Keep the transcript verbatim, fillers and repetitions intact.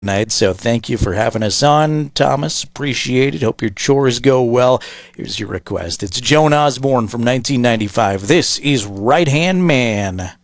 Night. So thank you for having us on, Thomas. Appreciate it. Hope your chores go well. Here's your request. It's Joan Osborne from nineteen ninety-five. This is Right Hand Man.